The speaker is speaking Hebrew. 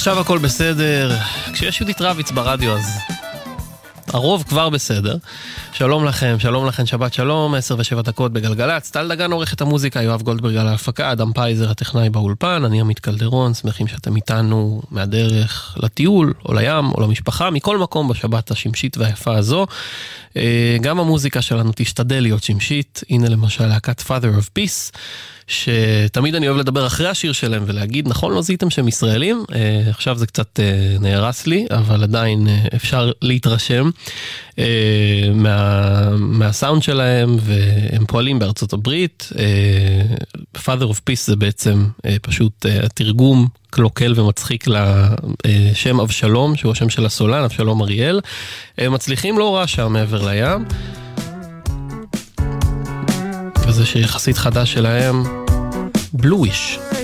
עכשיו הכל בסדר. כשיש יהודית רביץ ברדיו אז הרוב כבר בסדר. שלום לכם, שלום לכם, שבת שלום, 10:07 בגלגלצ. טל דגן עורך את המוזיקה, יואב גולדברג על ההפקה, אדם פייזר הטכנאי באולפן, אני עמית קלדרון, שמחים שאתם איתנו מהדרך לטיול, או לים, או למשפחה, מכל מקום בשבת השמשית והיפה הזו. גם המוזיקה שלנו תשתדל להיות שמשית. הנה למשל להקת Father of Peace, שתמיד אני אוהב לדבר אחרי השיר שלהם ולהגיד, נכון, לא זיתם שהם ישראלים? עכשיו זה קצת נהרס לי, אבל עדיין אפשר להתרשם מהסאונד שלהם, והם פועלים בארצות הברית. Father of Peace זה בעצם פשוט התרגום קלוקל ומצחיק לשם אבשלום, שהוא השם של הסולן, אבשלום אריאל. מצליחים לא רע שם מעבר לים. וזה שיחסית חדש שלהם, בלויש.